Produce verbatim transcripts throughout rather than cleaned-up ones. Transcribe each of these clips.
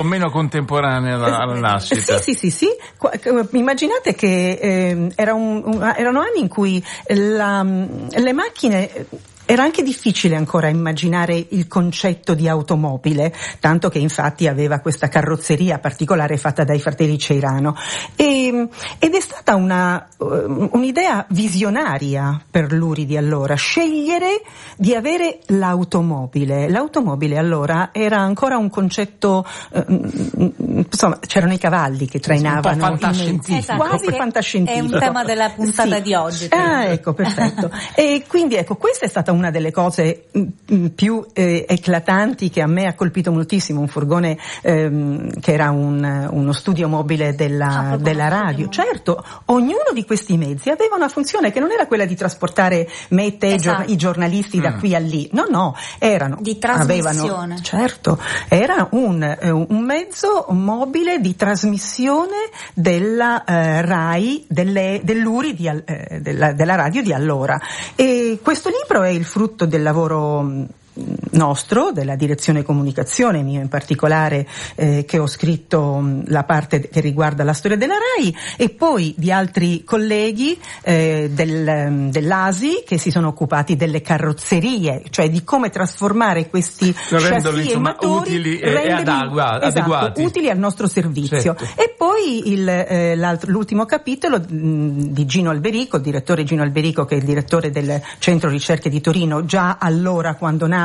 o meno contemporanea alla, alla nascita. Sì, sì, sì, sì. Immaginate che eh, era un, un, erano anni in cui la, le macchine... Era anche difficile ancora immaginare il concetto di automobile, tanto che infatti aveva questa carrozzeria particolare fatta dai fratelli Ceirano. E, ed è stata una, un'idea visionaria per Luri di allora, scegliere di avere l'automobile. L'automobile allora era ancora un concetto, eh, insomma, c'erano i cavalli che trainavano. Un po' fantascientifico. Esatto, quasi fantascientifico. È un tema della puntata sì. di oggi. Ah, ecco, perfetto. E quindi ecco, questa è stata una delle cose mh, più eh, eclatanti che a me ha colpito moltissimo, un furgone ehm, che era un, uno studio mobile della, della radio. Certo, ognuno di questi mezzi aveva una funzione che non era quella di trasportare me e te, esatto. gior- i giornalisti mm. da qui a lì, no no, erano di trasmissione. Avevano, certo, era un, eh, un mezzo mobile di trasmissione della eh, RAI, delle, dell'Uri di, eh, della, della radio di allora. E questo libro è il frutto del lavoro nostro, della direzione comunicazione, mio in particolare, eh, che ho scritto mh, la parte che riguarda la storia della RAI, e poi di altri colleghi eh, del, dell'A S I che si sono occupati delle carrozzerie, cioè di come trasformare questi chassis e motori, utili e, e adegua- esatto, adeguati, utili al nostro servizio. Certo. E poi il, eh, l'ultimo capitolo mh, di Gino Alberico, il direttore Gino Alberico, che è il direttore del Centro Ricerche di Torino, già allora quando nacque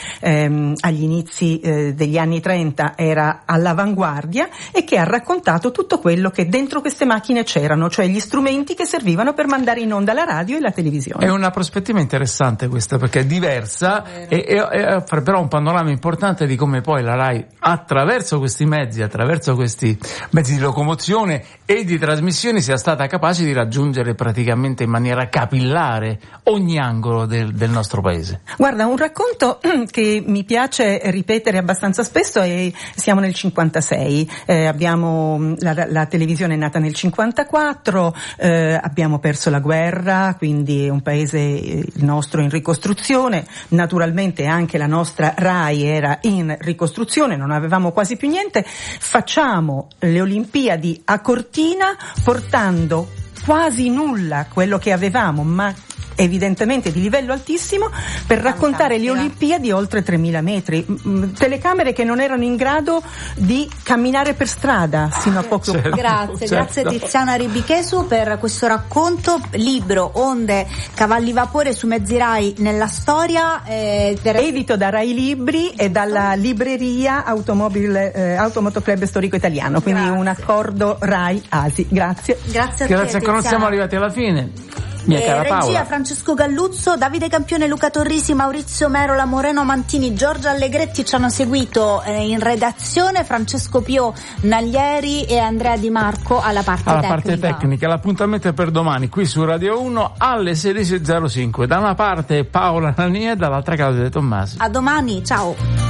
ehm, agli inizi eh, degli anni trenta era all'avanguardia, e che ha raccontato tutto quello che dentro queste macchine c'erano, cioè gli strumenti che servivano per mandare in onda la radio e la televisione. È una prospettiva interessante questa, perché è diversa e, e, e offre però un panorama importante di come poi la RAI, attraverso questi mezzi, attraverso questi mezzi di locomozione e di trasmissione, sia stata capace di raggiungere praticamente in maniera capillare ogni angolo del, del nostro paese. Guarda, un racconto che mi piace ripetere abbastanza spesso è: siamo nel cinquantasei, eh, abbiamo la, la televisione è nata nel cinquantaquattro, eh, abbiamo perso la guerra, quindi è un paese, il nostro, in ricostruzione. Naturalmente anche la nostra RAI era in ricostruzione, non avevamo quasi più niente. Facciamo le Olimpiadi a Cortina portando quasi nulla, quello che avevamo, ma evidentemente di livello altissimo, per raccontare le Olimpiadi oltre tremila metri, telecamere che non erano in grado di camminare per strada sino a poco. Certo, grazie, certo. grazie Tiziana Ribichesu per questo racconto. Libro Onde, cavalli vapore su mezzi RAI nella storia, eh, per... edito da Rai Libri e dalla libreria Automobile eh, Automoto Club Storico Italiano, quindi grazie. Un accordo RAI A S I. Grazie. Grazie a te, grazie, ancora siamo arrivati alla fine. Mia eh, cara regia Paola. Francesco Galluzzo, Davide Campione, Luca Torrisi, Maurizio Merola, Moreno Mantini, Giorgia Allegretti ci hanno seguito eh, in redazione, Francesco Pio Naglieri e Andrea Di Marco alla parte alla tecnica. parte tecnica. L'appuntamento è per domani qui su Radio uno alle sedici e zero cinque. Da una parte Paola Nania e dall'altra Claudia De Tommasi. A domani, ciao.